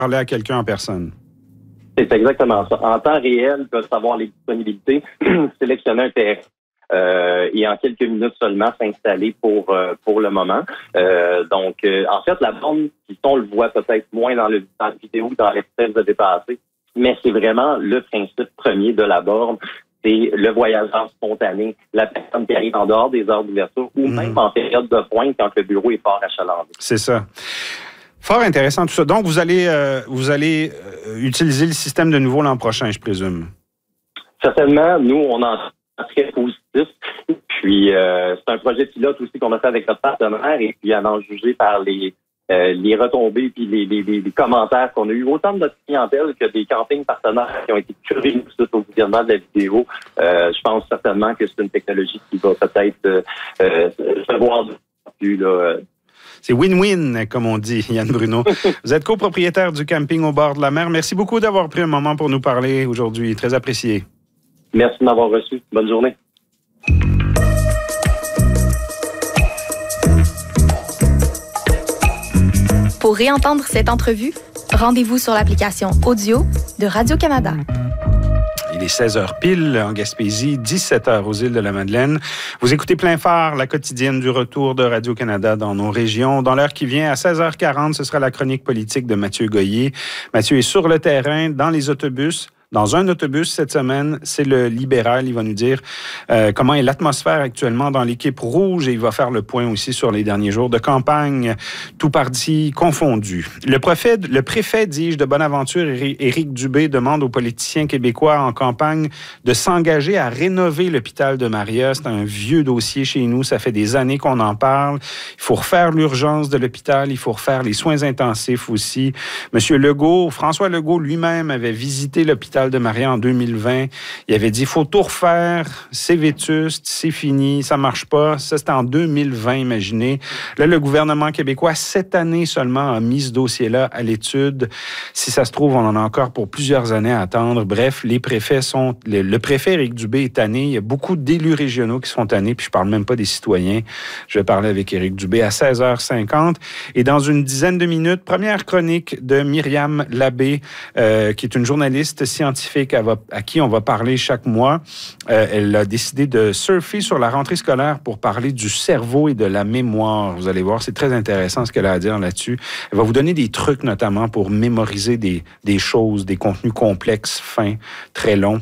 parler à quelqu'un en personne. C'est exactement ça. En temps réel, ils peuvent savoir les disponibilités, sélectionner un terrain. Et en quelques minutes seulement s'installer pour le moment. Donc, en fait, la borne, on le voit peut-être moins dans la vidéo que dans l'espèce de dépasser, mais c'est vraiment le principe premier de la borne. C'est le voyageur spontané, la personne qui arrive en dehors des heures d'ouverture ou même en période de pointe quand le bureau est fort achalandé. C'est ça. Fort intéressant tout ça. Donc, vous allez utiliser le système de nouveau l'an prochain, je présume. Certainement, nous, on en très positif. Puis, c'est un projet pilote aussi qu'on a fait avec notre partenaire et puis à en juger par les retombées puis les commentaires qu'on a eu, autant de notre clientèle que des campings partenaires qui ont été curieux suite au visionnement de la vidéo. Je pense certainement que c'est une technologie qui va peut-être se voir de plus là. C'est win-win, comme on dit, Yann Bruno. Vous êtes copropriétaire du camping au bord de la mer. Merci beaucoup d'avoir pris un moment pour nous parler aujourd'hui. Très apprécié. Merci de m'avoir reçu. Bonne journée. Pour réentendre cette entrevue, rendez-vous sur l'application audio de Radio-Canada. Il est 16h pile en Gaspésie, 17h aux îles de la Madeleine. Vous écoutez Plein Phare, la quotidienne du retour de Radio-Canada dans nos régions. Dans l'heure qui vient, à 16h40, ce sera la chronique politique de Mathieu Goyer. Mathieu est sur le terrain, dans les autobus. Dans un autobus cette semaine, c'est le libéral. Il va nous dire comment est l'atmosphère actuellement dans l'équipe rouge et il va faire le point aussi sur les derniers jours de campagne, tout parti confondu. Le préfet, dis-je, de Bonaventure, Éric Dubé, demande aux politiciens québécois en campagne de s'engager à rénover l'hôpital de Maria. C'est un vieux dossier chez nous. Ça fait des années qu'on en parle. Il faut refaire l'urgence de l'hôpital. Il faut refaire les soins intensifs aussi. Monsieur Legault, François Legault lui-même avait visité l'hôpital de Maria en 2020. Il avait dit, il faut tout refaire, c'est vétuste, c'est fini, ça marche pas. Ça, c'était en 2020, imaginez. Là, le gouvernement québécois, cette année seulement, a mis ce dossier-là à l'étude. Si ça se trouve, on en a encore pour plusieurs années à attendre. Bref, les préfets sont... Le préfet Éric Dubé est tanné. Il y a beaucoup d'élus régionaux qui sont tannés, puis je parle même pas des citoyens. Je vais parler avec Éric Dubé à 16h50. Et dans une dizaine de minutes, première chronique de Myriam Labbé, qui est une journaliste scientifique à qui on va parler chaque mois. Elle a décidé de surfer sur la rentrée scolaire pour parler du cerveau et de la mémoire. Vous allez voir, c'est très intéressant ce qu'elle a à dire là-dessus. Elle va vous donner des trucs notamment pour mémoriser des choses, des contenus complexes, fins, très longs.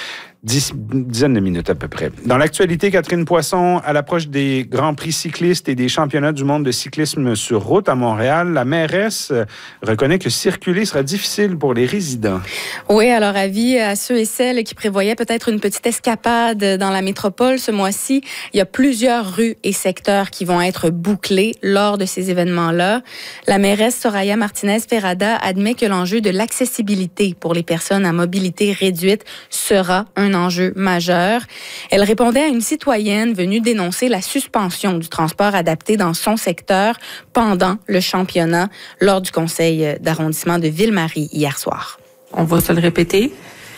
Dizaine de minutes à peu près. Dans l'actualité, Catherine Poisson, à l'approche des Grands Prix cyclistes et des championnats du monde de cyclisme sur route à Montréal, la mairesse reconnaît que circuler sera difficile pour les résidents. Oui, alors avis à ceux et celles qui prévoyaient peut-être une petite escapade dans la métropole ce mois-ci. Il y a plusieurs rues et secteurs qui vont être bouclés lors de ces événements-là. La mairesse Soraya Martinez-Ferrada admet que l'enjeu de l'accessibilité pour les personnes à mobilité réduite sera un enjeu majeur. Elle répondait à une citoyenne venue dénoncer la suspension du transport adapté dans son secteur pendant le championnat lors du conseil d'arrondissement de Ville-Marie hier soir. On va se le répéter,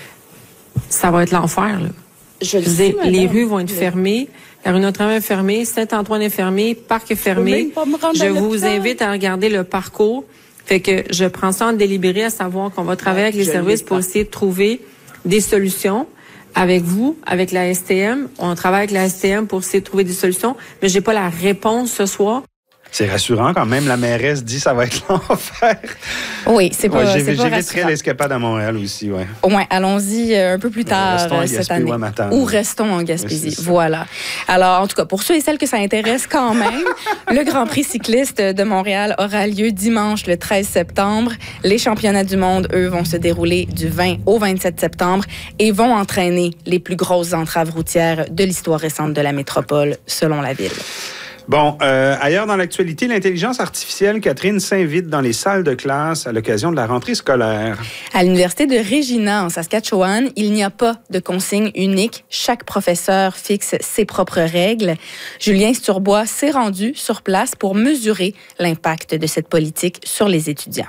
ça va être l'enfer, là. Je disais, les rues vont être fermées, la rue Notre-Dame est fermée, Saint-Antoine est fermé, Parc est fermé. Je vous invite à regarder le parcours. Fait que je prends ça en délibéré, à savoir qu'on va travailler avec les services pour essayer de trouver des solutions. Avec vous, avec la STM, on travaille avec la STM pour essayer de trouver des solutions, mais j'ai pas la réponse ce soir. C'est rassurant quand même, la mairesse dit ça va être l'enfer. Oui, c'est pas rassurant. J'éviterai l'escapade à Montréal aussi, ouais. Au moins, allons-y un peu plus tard cette année. Ou restons en Gaspésie. Voilà. Alors, en tout cas, pour ceux et celles que ça intéresse quand même, le Grand Prix cycliste de Montréal aura lieu dimanche le 13 septembre. Les championnats du monde, eux, vont se dérouler du 20 au 27 septembre et vont entraîner les plus grosses entraves routières de l'histoire récente de la métropole, selon la ville. Bon, ailleurs dans l'actualité, l'intelligence artificielle, Catherine, s'invite dans les salles de classe à l'occasion de la rentrée scolaire. À l'Université de Regina, en Saskatchewan, il n'y a pas de consigne unique. Chaque professeur fixe ses propres règles. Julien Sturbois s'est rendu sur place pour mesurer l'impact de cette politique sur les étudiants.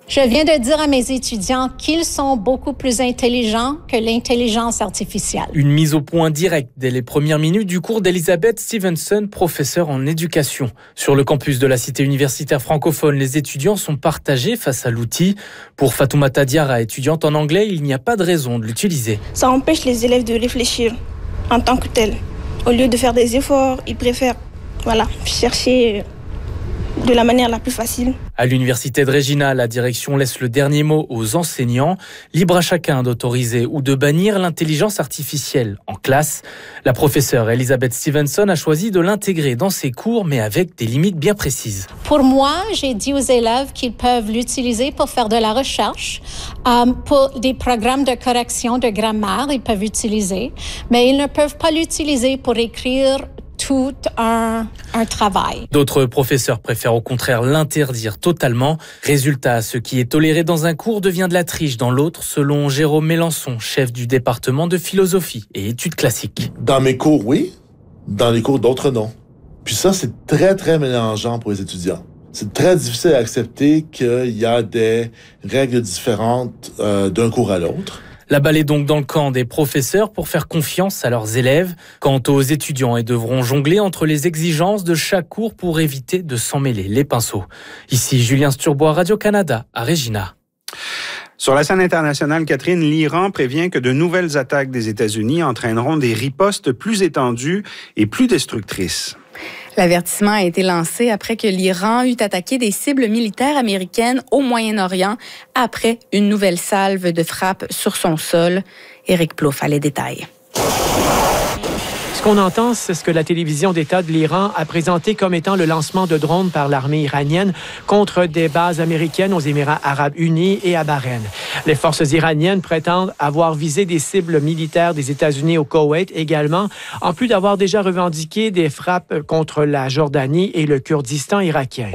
Je viens de dire à mes étudiants qu'ils sont beaucoup plus intelligents que l'intelligence artificielle. Une mise au point directe dès les premières minutes du cours d'Elizabeth Stevenson, professeure en éducation. Sur le campus de la cité universitaire francophone, les étudiants sont partagés face à l'outil. Pour Fatoumata Diarra, étudiante en anglais, il n'y a pas de raison de l'utiliser. Ça empêche les élèves de réfléchir en tant que tels. Au lieu de faire des efforts, ils préfèrent chercher de la manière la plus facile. À l'université de Regina, la direction laisse le dernier mot aux enseignants. Libre à chacun d'autoriser ou de bannir l'intelligence artificielle en classe. La professeure Elizabeth Stevenson a choisi de l'intégrer dans ses cours, mais avec des limites bien précises. Pour moi, j'ai dit aux élèves qu'ils peuvent l'utiliser pour faire de la recherche, pour des programmes de correction de grammaire, ils peuvent l'utiliser, mais ils ne peuvent pas l'utiliser pour écrire tout un travail. D'autres professeurs préfèrent au contraire l'interdire totalement. Résultat, ce qui est toléré dans un cours devient de la triche dans l'autre, selon Jérôme Mélençon, chef du département de philosophie et études classiques. Dans mes cours, oui. Dans les cours d'autres, non. Puis ça, c'est très, très mélangeant pour les étudiants. C'est très difficile à accepter qu'il y a des règles différentes d'un cours à l'autre. La balle est donc dans le camp des professeurs pour faire confiance à leurs élèves. Quant aux étudiants, ils devront jongler entre les exigences de chaque cours pour éviter de s'en mêler les pinceaux. Ici Julien Sturbois, Radio-Canada, à Regina. Sur la scène internationale, Catherine, l'Iran prévient que de nouvelles attaques des États-Unis entraîneront des ripostes plus étendues et plus destructrices. L'avertissement a été lancé après que l'Iran eut attaqué des cibles militaires américaines au Moyen-Orient après une nouvelle salve de frappes sur son sol. Éric Plouffe a les détails. Ce qu'on entend, c'est ce que la télévision d'État de l'Iran a présenté comme étant le lancement de drones par l'armée iranienne contre des bases américaines aux Émirats arabes unis et à Bahreïn. Les forces iraniennes prétendent avoir visé des cibles militaires des États-Unis au Koweït également, en plus d'avoir déjà revendiqué des frappes contre la Jordanie et le Kurdistan irakien.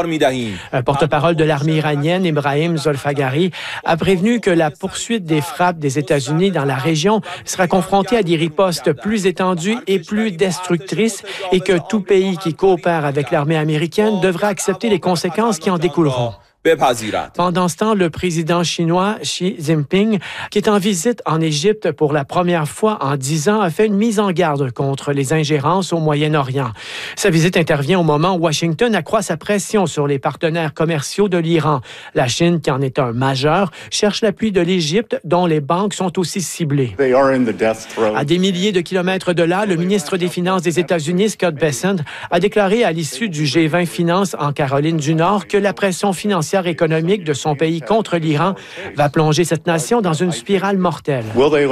Un porte-parole de l'armée iranienne, Ibrahim Zolfagari, a prévenu que la poursuite des frappes des États-Unis dans la région sera confrontée à des ripostes plus étendues et plus destructrice et que tout pays qui coopère avec l'armée américaine devra accepter les conséquences qui en découleront. Pendant ce temps, le président chinois Xi Jinping, qui est en visite en Égypte pour la première fois en 10 ans, a fait une mise en garde contre les ingérences au Moyen-Orient. Sa visite intervient au moment où Washington accroît sa pression sur les partenaires commerciaux de l'Iran. La Chine, qui en est un majeur, cherche l'appui de l'Égypte, dont les banques sont aussi ciblées. À des milliers de kilomètres de là, le ministre des Finances des États-Unis, Scott Bessent, a déclaré à l'issue du G20 Finances en Caroline du Nord que la pression financière économique de son pays contre l'Iran va plonger cette nation dans une spirale mortelle.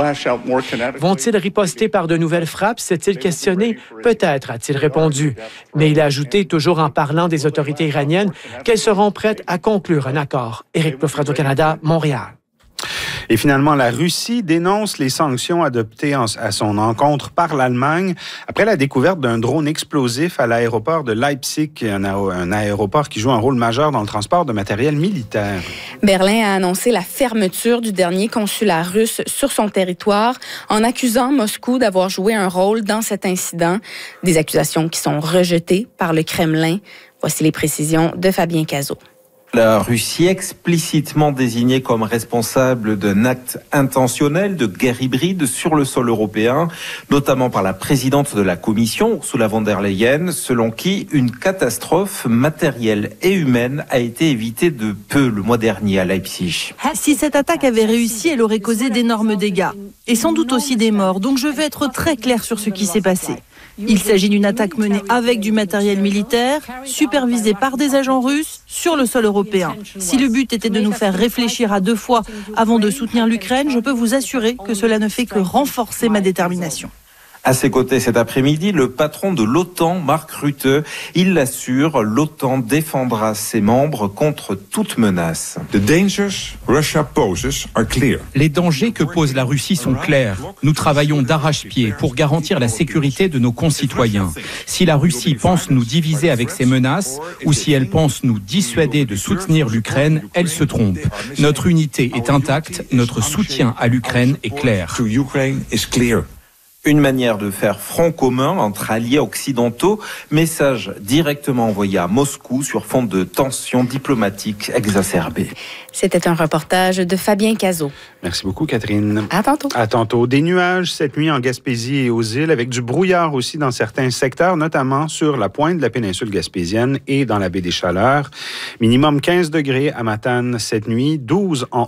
Vont-ils riposter par de nouvelles frappes, s'est-il questionné? Peut-être, a-t-il répondu. Mais il a ajouté, toujours en parlant des autorités iraniennes, qu'elles seront prêtes à conclure un accord. Éric Plouffe, Radio-Canada, Montréal. Et finalement, la Russie dénonce les sanctions adoptées à son encontre par l'Allemagne après la découverte d'un drone explosif à l'aéroport de Leipzig, un aéroport qui joue un rôle majeur dans le transport de matériel militaire. Berlin a annoncé la fermeture du dernier consulat russe sur son territoire en accusant Moscou d'avoir joué un rôle dans cet incident. Des accusations qui sont rejetées par le Kremlin. Voici les précisions de Fabien Cazot. La Russie explicitement désignée comme responsable d'un acte intentionnel de guerre hybride sur le sol européen, notamment par la présidente de la Commission, Ursula von der Leyen, selon qui une catastrophe matérielle et humaine a été évitée de peu le mois dernier à Leipzig. Si cette attaque avait réussi, elle aurait causé d'énormes dégâts et sans doute aussi des morts. Donc je veux être très clair sur ce qui s'est passé. Il s'agit d'une attaque menée avec du matériel militaire, supervisée par des agents russes sur le sol européen. Si le but était de nous faire réfléchir à 2 fois avant de soutenir l'Ukraine, je peux vous assurer que cela ne fait que renforcer ma détermination. À ses côtés cet après-midi, le patron de l'OTAN, Mark Rutte, il l'assure, l'OTAN défendra ses membres contre toute menace. Les dangers que pose la Russie sont clairs. Nous travaillons d'arrache-pied pour garantir la sécurité de nos concitoyens. Si la Russie pense nous diviser avec ses menaces, ou si elle pense nous dissuader de soutenir l'Ukraine, elle se trompe. Notre unité est intacte, notre soutien à l'Ukraine est clair. Une manière de faire front commun entre alliés occidentaux, message directement envoyé à Moscou sur fond de tensions diplomatiques exacerbées. C'était un reportage de Fabien Cazot. Merci beaucoup, Catherine. À tantôt. À tantôt. Des nuages cette nuit en Gaspésie et aux îles, avec du brouillard aussi dans certains secteurs, notamment sur la pointe de la péninsule gaspésienne et dans la baie des Chaleurs. Minimum 15 degrés à Matane cette nuit, 12 en